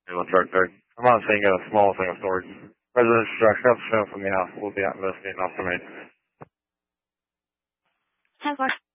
Ambulance Director. I'm on seeing a small single storage. Residential structure up shown from the house will be investigating off the main. 10-4.